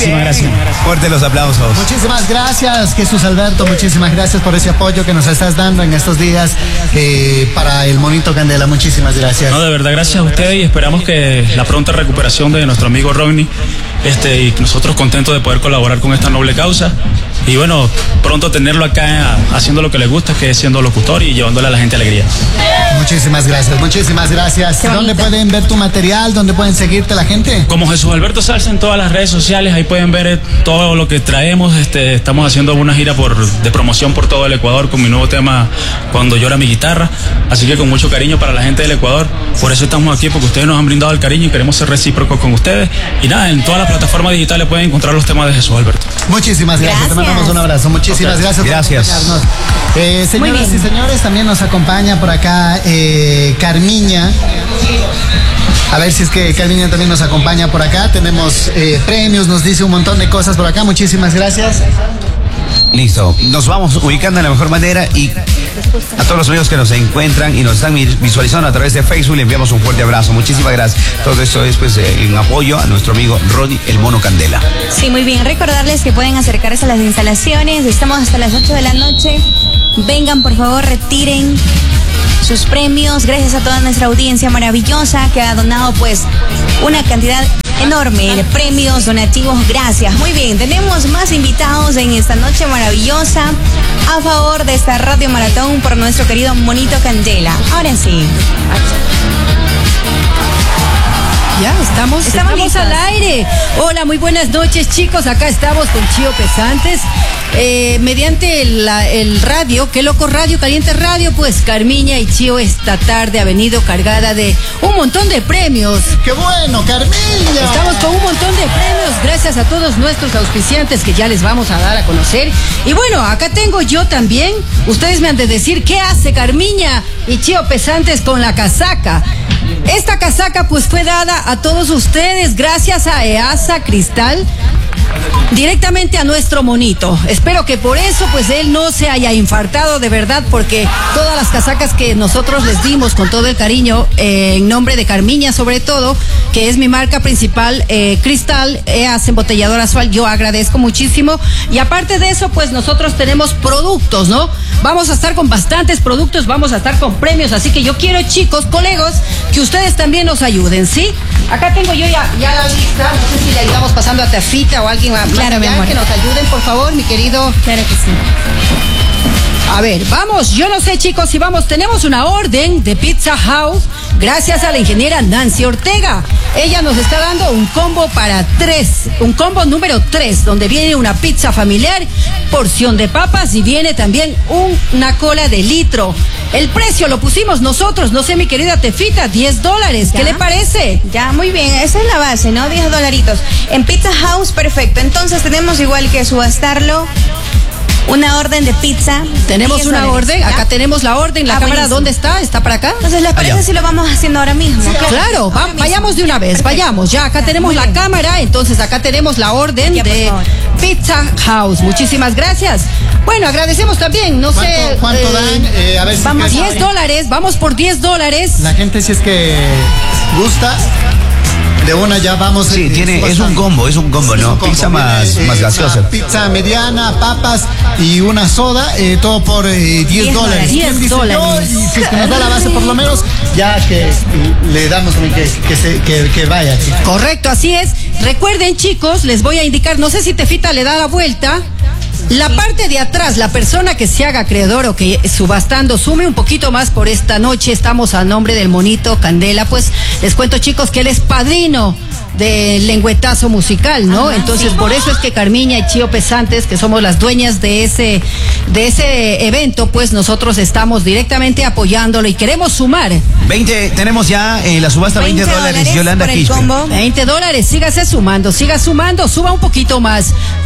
Muchísimas gracias. Fuerte los aplausos. Muchísimas gracias, Jesús Alberto. Muchísimas gracias por ese apoyo que nos estás dando en estos días para el Monito Candela. Muchísimas gracias. No, de verdad, gracias a ustedes y esperamos que la pronta recuperación de nuestro amigo Rodney, y nosotros contentos de poder colaborar con esta noble causa. Y bueno, pronto tenerlo acá haciendo lo que le gusta, que es siendo locutor y llevándole a la gente alegría. Muchísimas gracias, muchísimas gracias. ¿Dónde pueden ver tu material? ¿Dónde pueden seguirte la gente? Como Jesús Alberto Salsa en todas las redes sociales, ahí pueden ver todo lo que traemos. Estamos haciendo una gira de promoción por todo el Ecuador con mi nuevo tema Cuando llora mi guitarra. Así que con mucho cariño para la gente del Ecuador. Por eso estamos aquí, porque ustedes nos han brindado el cariño y queremos ser recíprocos con ustedes. Y nada, en todas las plataformas digitales pueden encontrar los temas de Jesús Alberto. Muchísimas gracias. Te mandamos un abrazo. Muchísimas gracias. Gracias. Señoras y señores, también nos acompaña por acá Carmiña. A ver si es que Carmiña también nos acompaña por acá. Tenemos premios, nos dice un montón de cosas por acá. Muchísimas gracias. Listo, nos vamos ubicando de la mejor manera y a todos los amigos que nos encuentran y nos están visualizando a través de Facebook, le enviamos un fuerte abrazo. Muchísimas gracias. Todo esto es pues en apoyo a nuestro amigo Rodney el Mono Candela. Sí, muy bien. Recordarles que pueden acercarse a las instalaciones. Estamos hasta las 8 de la noche. Vengan, por favor, retiren sus premios. Gracias a toda nuestra audiencia maravillosa que ha donado pues una cantidad enorme de premios, donativos. Gracias. Muy bien, tenemos más invitados en esta noche maravillosa a favor de esta Radio Maratón por nuestro querido Monito Candela. Ahora sí. Ya, estamos al aire. Hola, muy buenas noches, chicos. Acá estamos con Chío Pesantes. Mediante el radio, Qué Loco Radio, Caliente Radio, pues Carmiña y Chío esta tarde ha venido cargada de un montón de premios. ¡Qué bueno, Carmiña! Estamos con un montón de premios gracias a todos nuestros auspiciantes que ya les vamos a dar a conocer. Y bueno, acá tengo yo también. Ustedes me han de decir qué hace Carmiña y Chío Pesantes con la casaca. Esta casaca pues fue dada a todos ustedes gracias a EASA Cristal, directamente a nuestro monito. Espero que por eso pues él no se haya infartado de verdad, porque todas las casacas que nosotros les dimos con todo el cariño, en nombre de Carmiña sobre todo, que es mi marca principal, Cristal, EASA Embotelladora Azual, yo agradezco muchísimo. Y aparte de eso pues nosotros tenemos productos, ¿no? Vamos a estar con bastantes productos, vamos a estar con premios, así que yo quiero, chicos, colegas, que ustedes también nos ayuden, ¿sí? Acá tengo yo ya la lista, no sé si le ayudamos pasando a Tafita o alguien más, claro, mi amor, que nos ayuden, por favor, mi querido. Claro que sí. A ver, vamos, yo no sé, chicos, si vamos, tenemos una orden de Pizza House, gracias a la ingeniera Nancy Ortega. Ella nos está dando un combo para 3, un combo número 3, donde viene una pizza familiar, porción de papas y viene también una cola de litro. El precio lo pusimos nosotros, no sé, mi querida Tefita, $10. ¿Qué le parece? Ya, muy bien, esa es la base, ¿no? $10. En Pizza House, perfecto. Entonces tenemos igual que subastarlo. Una orden de pizza. Tenemos una orden, ¿ya? Acá tenemos la orden, la cámara, buenísimo. ¿Dónde está? ¿Está para acá? Entonces, ¿les parece si lo vamos haciendo ahora mismo? Sí, claro, vayamos de una vez, perfecto. Vayamos, ya acá tenemos la cámara, entonces acá tenemos la orden de Pizza House. Muchísimas gracias. Bueno, agradecemos también, no sé. ¿Cuánto dan? A ver si vamos, $10, vamos por $10. La gente, si es que gusta. De una ya vamos. Sí, es un combo, ¿no? Pizza más gaseosa. Pizza mediana, papas y una soda, todo por $10. $10. Y si es que nos da la base por lo menos, ya que le damos que vaya. Chicos. Correcto, así es. Recuerden, chicos, les voy a indicar, no sé si Tefita le da la vuelta. La parte de atrás, la persona que se haga acreedor o que subastando sume un poquito más por esta noche, estamos a nombre del Monito Candela, pues les cuento, chicos, que él es padrino del lengüetazo musical, ¿no? Entonces, sí, por eso es que Carmiña y Chío Pesantes, que somos las dueñas de ese evento, pues nosotros estamos directamente apoyándolo y queremos sumar. 20, tenemos ya la subasta, $20, Yolanda Quispe. $20, sígase sumando, suba un poquito más.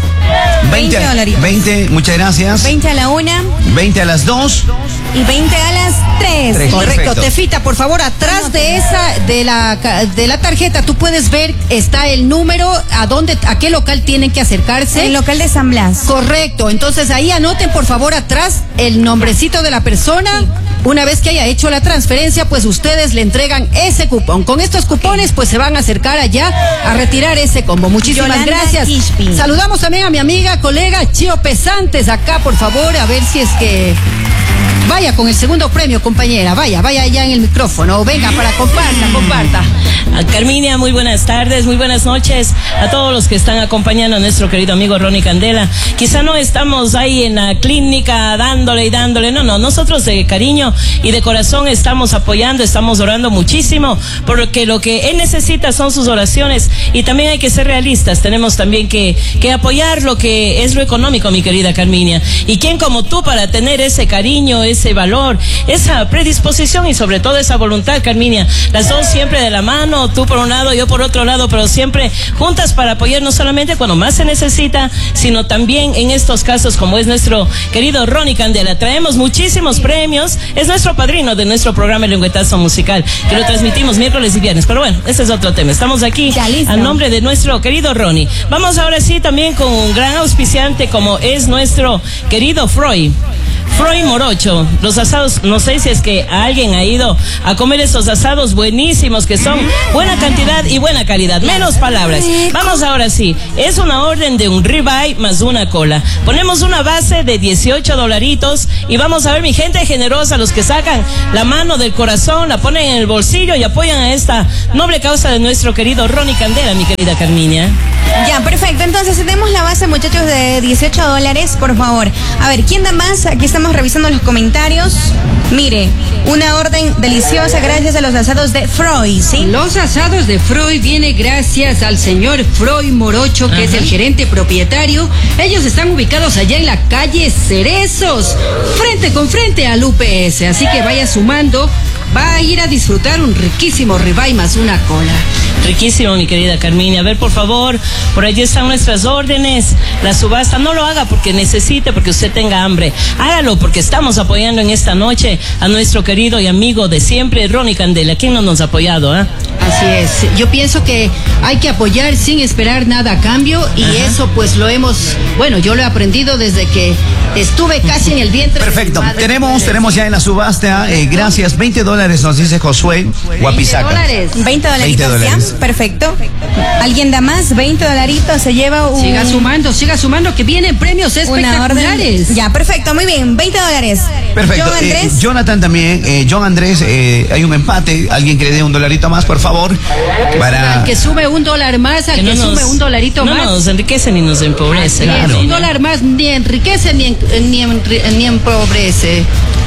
20, muchas gracias. 20 a la 1. 20 a las 2. Y 20 a las 3. Correcto, perfecto. Tefita, por favor, atrás de la tarjeta, tú puedes ver, está el número, a qué local tienen que acercarse. El local de San Blas. Correcto, entonces ahí anoten, por favor, atrás el nombrecito de la persona. Sí. una vez que haya hecho la transferencia, pues ustedes le entregan ese cupón. Con estos cupones, pues se van a acercar allá a retirar ese combo. Muchísimas Yolanda gracias. Quispe. Saludamos también a mi amiga, colega Chio Pesantes, acá, por favor, a ver si es que... Vaya con el segundo premio, compañera. Vaya allá en el micrófono. Venga, para comparta. Carminia, muy buenas tardes, muy buenas noches a todos los que están acompañando a nuestro querido amigo Ronnie Candela. Quizá no estamos ahí en la clínica dándole. No, nosotros de cariño y de corazón estamos apoyando, estamos orando muchísimo, porque lo que él necesita son sus oraciones, y también hay que ser realistas. Tenemos también que apoyar lo que es lo económico, mi querida Carminia. Y quién como tú para tener ese cariño, ese valor, esa predisposición y sobre todo esa voluntad, Carminia. Las dos siempre de la mano, tú por un lado, yo por otro lado, pero siempre juntas para apoyar no solamente cuando más se necesita, sino también en estos casos como es nuestro querido Ronnie Candela. Traemos muchísimos premios, es nuestro padrino de nuestro programa El Lengüetazo Musical, que lo transmitimos miércoles y viernes, pero bueno, ese es otro tema. Estamos aquí a nombre de nuestro querido Ronnie. Vamos ahora sí también con un gran auspiciante como es nuestro querido Freud Morocho. Los asados, no sé si es que alguien ha ido a comer esos asados buenísimos que son buena cantidad y buena calidad. Menos palabras. Vamos ahora sí. Es una orden de un ribeye más una cola. Ponemos una base de $18 y vamos a ver, mi gente generosa, los que sacan la mano del corazón, la ponen en el bolsillo y apoyan a esta noble causa de nuestro querido Ronnie Candela, mi querida Carminia. Ya, perfecto. Entonces tenemos la base, muchachos, de $18, por favor. A ver, ¿quién da más? Aquí estamos revisando los comentarios. Mire, una orden deliciosa gracias a los asados de Freud, ¿sí? Los asados de Freud viene gracias al señor Freud Morocho, que es el gerente propietario. Ellos están ubicados allá en la calle Cerezos, frente con frente al UPS. Así que vaya sumando, va a ir a disfrutar un riquísimo ribeye más una cola. Riquísimo, mi querida Carminia. A ver, por favor, por allí están nuestras órdenes. La subasta, no lo haga porque necesite, porque usted tenga hambre. Hágalo porque estamos apoyando en esta noche a nuestro querido y amigo de siempre, Ronnie Candela. ¿Quién no nos ha apoyado? Así es. Yo pienso que hay que apoyar sin esperar nada a cambio, y eso pues lo hemos, bueno, yo lo he aprendido desde que estuve casi en el vientre. Perfecto. Tenemos ya en la subasta, gracias, $20 nos dice Josué Guapizaca. $20 ya. Perfecto. ¿Alguien da más? $20 se lleva un... Siga sumando, que vienen premios espectaculares. Ya, perfecto, muy bien, $20. Perfecto. John Andrés. Jonathan también, John Andrés, hay un empate. Alguien que le dé $1 más, por favor. Para... Al que sube $1 más, al que sume $1 más. No nos enriquece ni nos empobrece. Claro. $1 más ni enriquece ni empobrece.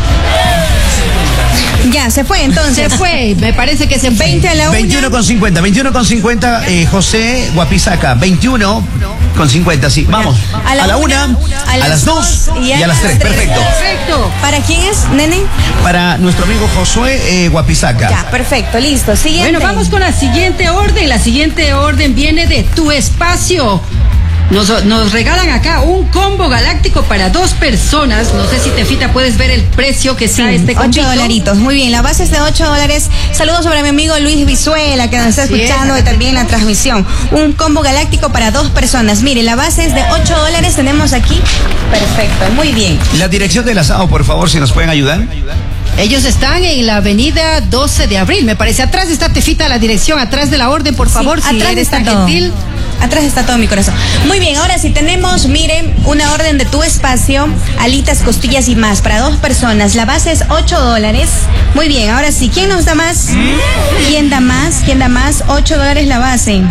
Ya, se fue entonces. Se fue, me parece que se fue. 20 a la 1. 21,50, José Guapizaca, 21,50, sí. Vamos, a la 1, a las 2 y a las 3. Perfecto. ¿Para quién es, nene? Para nuestro amigo Josué Guapizaca. Ya, perfecto, listo. Siguiente. Bueno, vamos con la siguiente orden. La siguiente orden viene de Tu Espacio. Nos regalan acá un combo galáctico para 2 personas. No sé si Tefita puedes ver el precio que está este combito. $8. Muy bien, la base es de $8. Saludos sobre mi amigo Luis Vizuela, que nos está escuchando y también la transmisión. Un combo galáctico para 2 personas. Mire, la base es de $8. Tenemos aquí. Perfecto, muy bien. La dirección del asado, por favor, si nos pueden ayudar. Ellos están en la avenida 12 de abril, me parece. Atrás está Tefita, la dirección, atrás de la orden, por favor, si atrás eres está tan todo. gentil. Atrás está todo mi corazón. Muy bien, ahora sí tenemos, miren, una orden de Tu Espacio, alitas, costillas y más para 2 personas. La base es $8. Muy bien, ahora sí, ¿quién nos da más? ¿Quién da más? $8 la base.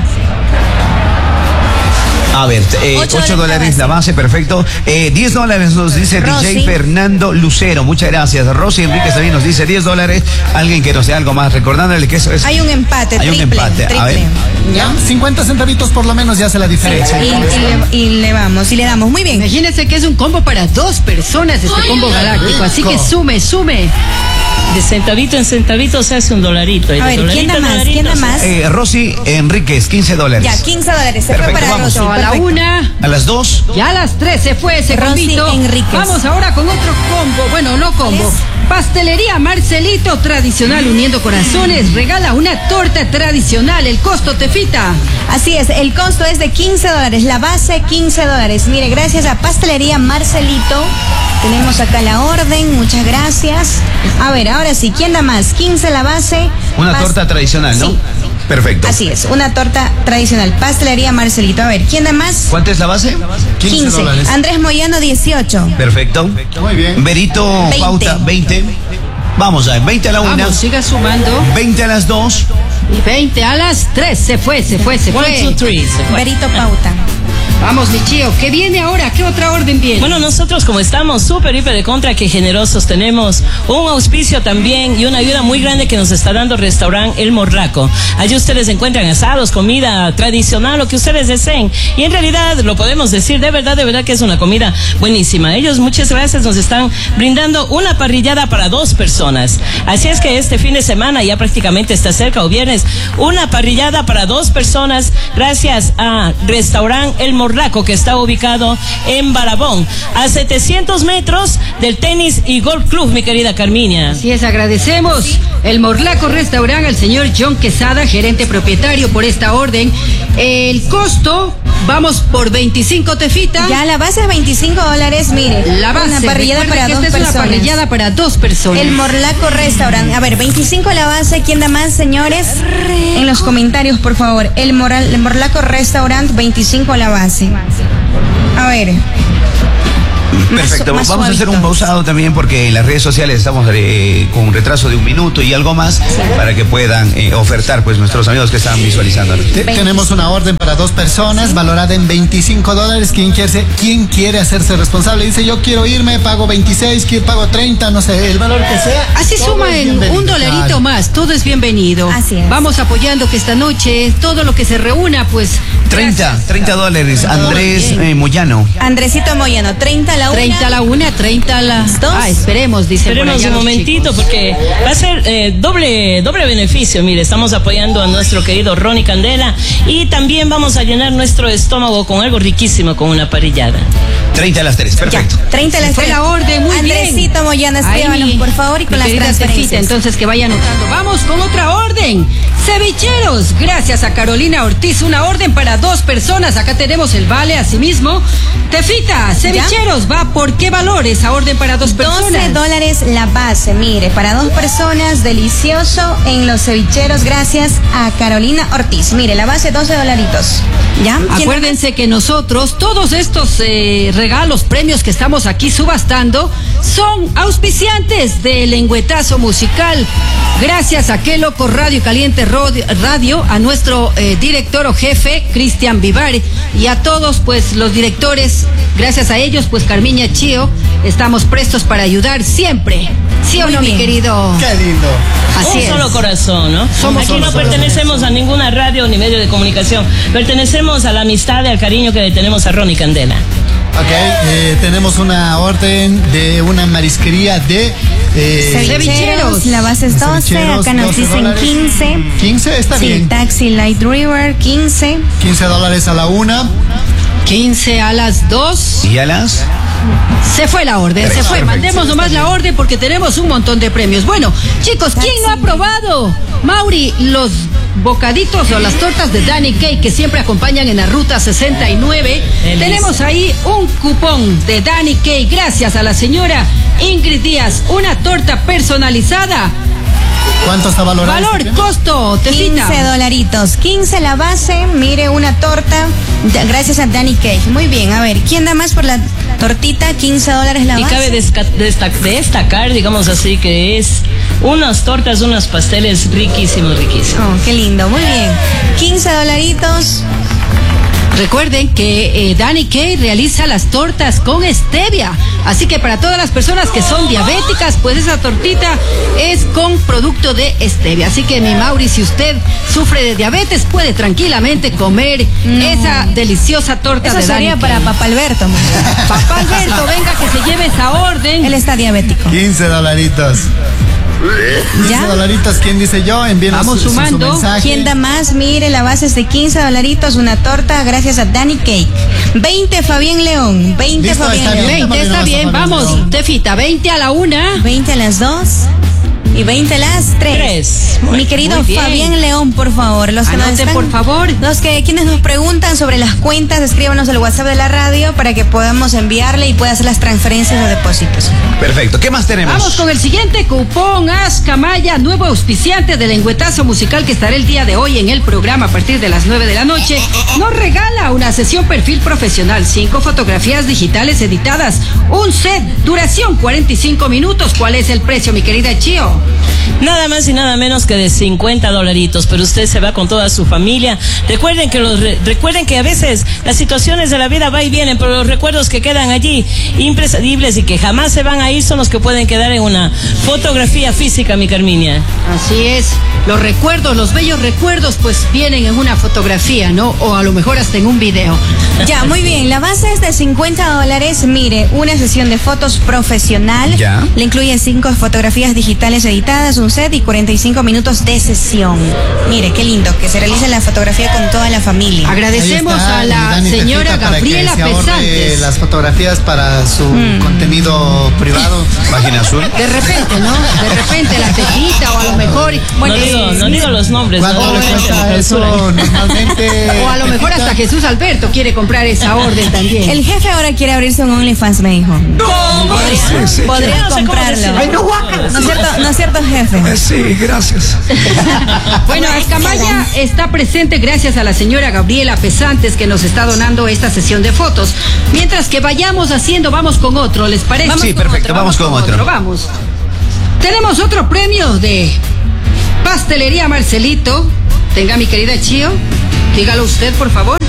A ver, $8 la base, perfecto. $10 nos dice Rosy. DJ Fernando Lucero. Muchas gracias. Rosy Enríquez también nos dice $10. Alguien que nos dé algo más, recordándole que eso es. Hay un empate, Hay un empate. A ver. ¿Ya? 50 centavitos por lo menos ya hace la diferencia. Y le damos. Muy bien. Imagínense que es un combo para 2 personas, este combo galáctico. Así que sume. De centavito en centavito se hace un dolarito. A ver, ¿quién da más? ¿Quién da más? Rosy Enríquez, $15. Ya, $15. Se Perfecto, fue para vamos. Rosy. A la Perfecto. 1. A las 2. Ya a las 3 se fue ese Rosy combito. Enríquez. Vamos ahora con otro combo. Bueno, no combo. Pastelería Marcelito tradicional uniendo corazones. Regala una torta tradicional. El costo, Tefita. Así es, el costo es de $15. La base, $15. Mire, gracias a Pastelería Marcelito. Tenemos acá la orden, muchas gracias. A ver, ahora sí, ¿quién da más? 15 la base. Una torta tradicional, ¿no? Sí. Perfecto. Así es, una torta tradicional. Pastelería Marcelito. A ver, ¿quién da más? ¿Cuánto es la base? 15. Andrés Moyano, 18. Perfecto. Muy bien. Berito 20. Pauta, 20. Vamos a ver, 20 a la 1. Vamos, siga sumando. 20 a las 2. Y 20 a las 3. Se fue. 1, 2, 3. Berito Pauta. Vamos, mi chío. ¿Qué viene ahora? ¿Qué otra orden viene? Bueno, nosotros como estamos súper, hiper de contra, que generosos, tenemos un auspicio también y una ayuda muy grande que nos está dando Restaurante El Morlaco. Allí ustedes encuentran asados, comida tradicional, lo que ustedes deseen. Y en realidad, lo podemos decir, de verdad que es una comida buenísima. Ellos, muchas gracias, nos están brindando una parrillada para 2 personas. Así es que este fin de semana ya prácticamente está cerca, o viernes, una parrillada para 2 personas, gracias a Restaurante El Morlaco, que está ubicado en Barabón, a 700 metros del Tenis y Golf Club, mi querida Carmiña. Así es, agradecemos el Morlaco Restaurant al señor John Quesada, gerente propietario, por esta orden. El costo, vamos por 25, Tefita. Ya la base es $25, mire. La base, una parrillada recuerden para que 2 esta personas. es una parrillada para 2 personas. El Morlaco Restaurant. A ver, 25 la base. ¿Quién da más, señores? En los comentarios, por favor. El Morlaco Restaurant, 25 la base. A ver. Perfecto, más vamos a hacer un pausado también porque en las redes sociales estamos con un retraso de 1 minuto y algo más para que puedan ofertar pues nuestros amigos que están visualizando. Tenemos una orden para 2 personas valorada en $25. ¿Quién quiere hacerse responsable? Dice, yo quiero irme, pago 26, pago 30, no sé, el valor que sea. Así todo suma es en bienvenido. $1 Claro. más, todo es bienvenido. Así es. Vamos apoyando que esta noche todo lo que se reúna, pues. $30. Andrés Bien. Moyano. Andresito Moyano, 30 la 1. 30 a la 1, 30 a las 2. Esperemos, dice. Esperemos un momentito porque va a ser doble beneficio. Mire, estamos apoyando a nuestro querido Ronnie Candela y también vamos a llenar nuestro estómago con algo riquísimo, con una parrillada. 30 a las 3, perfecto. Ya, 30 las Fue 3. la orden, muy bien. Andresito Moyano, escríbanos, por favor, y con mi las querida transferencias. Tefita, entonces que vaya anotando. Vamos con otra orden. Cevicheros, gracias a Carolina Ortiz, una orden para 2 personas. Acá tenemos el vale, asimismo. Tefita, cevicheros, ¿va por qué valor esa orden para 2 personas? $12 la base, mire, para 2 personas, delicioso en los cevicheros, gracias a Carolina Ortiz. Mire, la base $12. ¿Ya? ¿Quién- Acuérdense que nosotros, todos estos regalos, premios que estamos aquí subastando, son auspiciantes del lengüetazo musical. Gracias a Qué Loco Radio Caliente Radio, a nuestro director o jefe, Cristian Vivar, y a todos, pues, los directores, gracias a ellos, pues, Carmiña Chío, estamos prestos para ayudar siempre. ¿Sí o Muy no, mi bien. querido? Qué lindo. Así Un es. solo corazón, ¿no? Somos Aquí solo no corazón. pertenecemos a ninguna radio ni medio de comunicación. Pertenecemos a la amistad y al cariño que le tenemos a Ronnie Candela. Ok, tenemos una orden de una marisquería de Cevicheros, la base es 12, cevicheros, acá nos dicen $12. 15. 15, está Sí, bien. Taxi Light River, 15. $15 a la 1. 15 a las 2. ¿Y a las? Se fue la orden, se fue. Mandemos nomás la orden porque tenemos un montón de premios. Bueno, chicos, ¿quién no ha probado? Mauri, los bocaditos o las tortas de Danny Cake que siempre acompañan en la ruta 69. Delicia. Tenemos ahí un cupón de Danny Cake gracias a la señora Ingrid Díaz. Una torta personalizada. ¿Cuánto está valorado? Valor, este premio? costo, Tefita. $15. 15 la base, mire, una torta, gracias a Danny Cake. Muy bien, a ver, ¿quién da más por la tortita? $15 la Y base. cabe destacar, digamos así, que es unas tortas, unos pasteles riquísimos. Oh, qué lindo, muy bien. $15. Recuerden que Danny Kay realiza las tortas con stevia. Así que para todas las personas que son diabéticas, pues esa tortita es con producto de stevia. Así que mi Mauri, si usted sufre de diabetes, puede tranquilamente comer esa deliciosa torta Eso de Danny sería Kay. para Papá Alberto. man. Papá Alberto, venga que se lleve esa orden. Él está diabético. $15. 15 dolaritos, ¿quién dice yo? Envíenos Vamos sumando. su mensaje. ¿Quién da más? Mire, la base es de 15 dolaritos, una torta gracias a Danny Cake. 20 Fabián León. 20 Listo, Fabián está León. bien. 20 está bien, vamos, Tefita, 20 a la 1. 20 a las 2 y 20 a las 3. Mi querido muy bien. Fabián León, por favor. Los que nos Anoten, están- por favor. quienes nos preguntan sobre las cuentas, escríbanos al WhatsApp de la radio para que podamos enviarle y pueda hacer las transferencias o depósitos. Perfecto. ¿Qué más tenemos? Vamos con el siguiente cupón. Ascamaya, nuevo auspiciante del lengüetazo musical que estará el día de hoy en el programa a partir de las 9 de la noche. Nos regala una sesión perfil profesional, 5 fotografías digitales editadas, un set, duración 45 minutos. ¿Cuál es el precio, mi querida Chio? Nada más y nada menos que de 50 dolaritos, pero usted se va con toda su familia. Recuerden que a veces las situaciones de la vida va y vienen, pero los recuerdos que quedan allí, imprescindibles y que jamás se van a ir, son los que pueden quedar en una fotografía física, mi Carmiña. Así es, los recuerdos, los bellos recuerdos, pues vienen en una fotografía, ¿no? O a lo mejor hasta en un video. Ya, muy bien. La base es de 50 dólares. Mire, una sesión de fotos profesional. Ya. Le incluye 5 fotografías digitales editadas, un set y 45 minutos de sesión. Mire, qué lindo, que se realice la fotografía con toda la familia. Agradecemos Ahí está, a la Dani señora Tefita, para que Gabriela se ahorre Pesantes. las fotografías para su contenido privado. Página azul. De repente, ¿no? De repente la Tefita o a lo mejor... No digo los nombres. ¿Cuánto no, le no, cuesta no, eso no. normalmente? O a lo mejor hasta Jesús Alberto quiere comprar esa orden también. El jefe ahora quiere abrirse un OnlyFans, me dijo. Podría No sé cómo comprarlo. decirlo. ¿No es cierto, jefe? Sí, gracias. Bueno, Ascamaya está presente gracias a la señora Gabriela Pesantes que nos está donando esta sesión de fotos. Mientras que vayamos haciendo, vamos con otro, ¿les parece? Sí, perfecto, vamos con otro. Vamos. Tenemos otro premio de Pastelería Marcelito. Tenga, mi querida Chio, dígalo usted, por favor.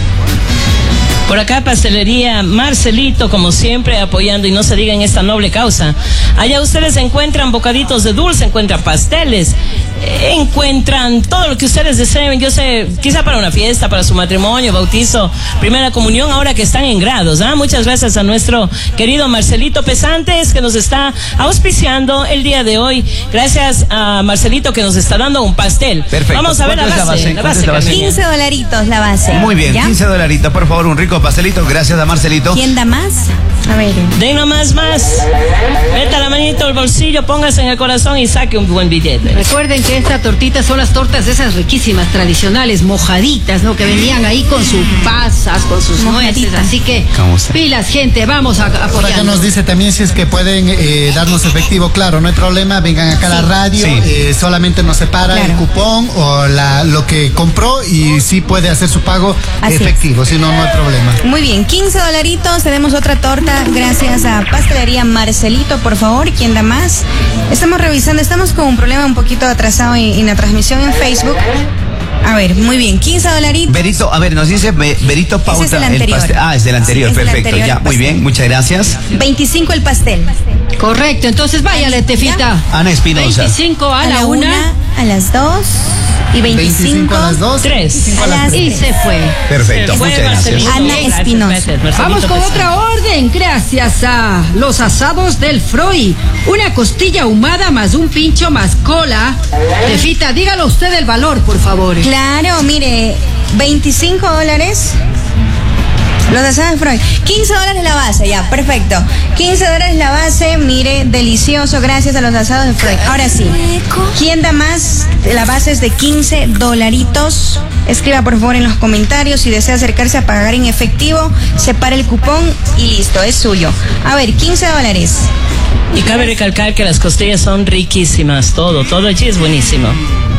Por acá, Pastelería Marcelito, como siempre, apoyando y no se diga en esta noble causa. Allá ustedes encuentran bocaditos de dulce, encuentran pasteles, encuentran todo lo que ustedes deseen. Yo sé, quizá para una fiesta, para su matrimonio, bautizo, primera comunión, ahora que están en grados. Muchas gracias a nuestro querido Marcelito Pesantes, que nos está auspiciando el día de hoy. Gracias a Marcelito, que nos está dando un pastel. Perfecto. Vamos a ver la ¿Cuánto es la base. base? ¿Cuánto es la base? Carmiña. 15 dolaritos la base. Muy bien, ¿Ya? 15 dolaritos, por favor, un rico pastelito. Gracias a Marcelito. ¿Quién da más? A ver. Den nomás más. Meta la manito al bolsillo, póngase en el corazón y saque un buen billete. Recuerden que esta tortita son las tortas esas riquísimas, tradicionales, mojaditas, ¿no? Que venían ahí con sus pasas, con sus nueces. Mojadita. Así que, ¿Cómo está? pilas, gente, vamos a Por acá apoyar. nos dice también si es que pueden darnos efectivo, claro, no hay problema, vengan acá a la radio, Sí. solamente nos separa Claro. el cupón o lo que compró y sí puede hacer su pago Así es. efectivo, si no, no hay problema. Muy bien, 15 dolaritos, tenemos otra torta gracias a Pastelería Marcelito, por favor, ¿quién da más? Estamos revisando, estamos con un problema un poquito atrasado en la transmisión en Facebook. A ver, muy bien, 15 dolaritos. Berito, a ver, nos dice Berito Pauta. es el anterior. Es del anterior, Es del perfecto. anterior, Ya, el muy pastel. bien, muchas gracias. 25 el pastel. Correcto, entonces váyale, Tefita. Ana Espinosa. 25 a la 1 a las 2 y 25 a las 2. 3. a las y 3. se fue. Perfecto, Se fue muchas gracias. Marcelito. Ana Gracias, Espinosa. gracias, Marcelito Vamos con Pesantes. otra orden, gracias a los asados del Freud. Una costilla ahumada más un pincho más cola. Tefita, dígalo usted el valor, por favor. Claro, mire, 25 dólares. Los asados Freud. 15 dólares la base, ya, perfecto. 15 dólares la base, mire, delicioso, gracias a los asados de Freud. Ahora sí, ¿quién da más? La base es de 15 dolaritos. Escriba por favor en los comentarios si desea acercarse a pagar en efectivo, separa el cupón y listo, es suyo. A ver, 15 dólares. Y cabe recalcar que las costillas son riquísimas, todo allí es buenísimo.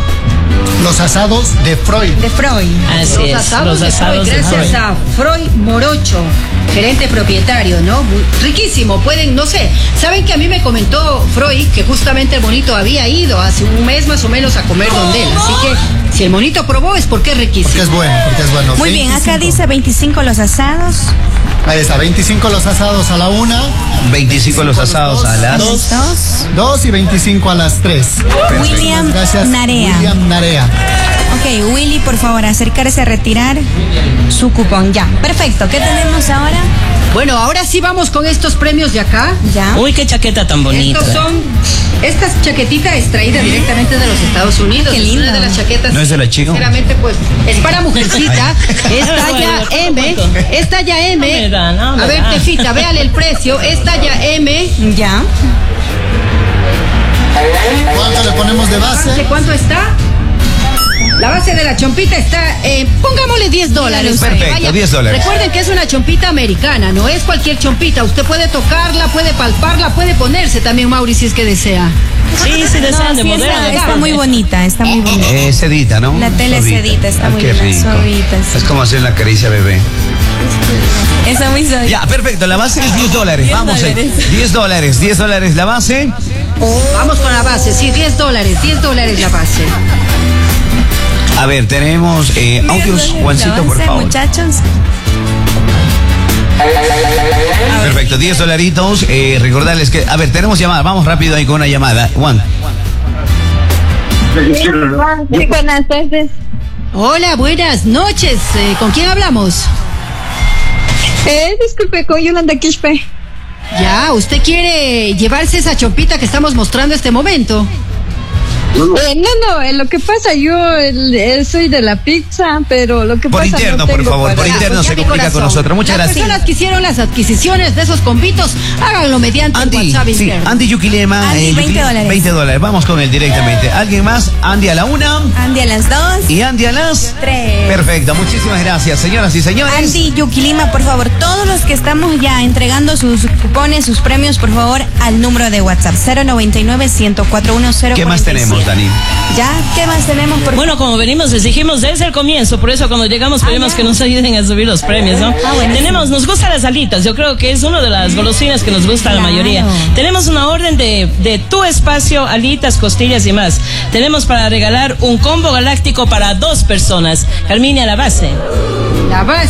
Los asados de Freud. De Freud. Así Los es, asados los de asados Freud, de gracias Freud. a Freud Morocho, gerente propietario, ¿no? Riquísimo, pueden, no sé, saben que a mí me comentó Freud que justamente el monito había ido hace un mes más o menos a comer donde él, así que si el monito probó es porque es riquísimo. Porque es bueno, porque es bueno. Muy bien, acá 25. dice 25 los asados. Ahí está, 25 los asados a la 1, 25 los asados a A las las 2. 2 y 25 a las 3. William Gracias, Narea. William Narea. Ok, Willy, por favor, acercarse a retirar su cupón. Ya, perfecto. ¿Qué tenemos ahora? Bueno, ahora sí vamos con estos premios de acá. Ya. Uy, qué chaqueta tan bonita. Esta chaquetita es traída directamente de los Estados Unidos. Qué lindo. Es una de las chaquetas. ¿No es de la Chico? Sinceramente, pues, es para mujercita. Es talla M. Es talla M. No me da, no me A ver, da. Tefita, véale el precio. Es talla M. Ya. ¿Cuánto le ponemos de base? ¿Cuánto está? La base de la chompita está, pongámosle $10. Perfecto, Vaya, $10. Recuerden que es una chompita americana, no es cualquier chompita. Usted puede tocarla, puede palparla, puede ponerse también, Mauri, si es que desea. Sí, sí, desean de Sí, moderno. está muy bonita, está muy bonita. Sedita, ¿no? La tela es Suavita. sedita, está muy qué bien, rico. suavita, sí. Es como hacer la caricia bebé. Está muy suavita. Ya, perfecto, la base es $10. Vamos ahí. $10 la base. Vamos con la base, sí, $10, $10 la base. A ver, tenemos audios, Juancito, por favor. Muchachos. Perfecto, $10. Recordarles que, a ver, tenemos llamada. Vamos rápido ahí con una llamada. Juan. Sí, buenas tardes. Hola, buenas noches. ¿Con quién hablamos? Disculpe, con Yolanda Quispe. Ya, ¿usted quiere llevarse esa chompita que estamos mostrando este momento? No, lo que pasa, yo soy de la pizza, pero lo que Por pasa interno, no por tengo favor, para- por interno se mi comunica con corazón. nosotros. Muchas Las gracias. personas que hicieron las adquisiciones de esos convitos, háganlo mediante el Andy, WhatsApp sí, interno. Andy Yukilema. Andy, $20. $20. Vamos con él directamente. ¿Alguien más? Andy a la 1 Andy a las 2. y Andy a las 3. Perfecto, muchísimas gracias, señoras y señores. Andy, Yukilima, por favor, todos los que estamos ya entregando sus cupones, sus premios, por favor, al número de WhatsApp 099-104-1047. ¿Qué más tenemos, Dani? ¿Ya? ¿Qué más tenemos? Bueno, como venimos, les dijimos desde el comienzo, por eso cuando llegamos pedimos que nos ayuden a subir los premios, ¿no? Buenísimo. Nos gustan las alitas, yo creo que es una de las golosinas que nos gusta a la Claro. mayoría. Tenemos una orden de tu espacio, alitas, costillas y más. Tenemos para regalar un combo galáctico para 2 personas. Carmine, a la base. La base.